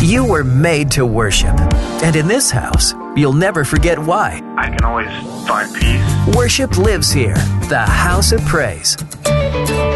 You were made to worship. And in this house, you'll never forget why. I can always find peace. Worship lives here. The House of Praise.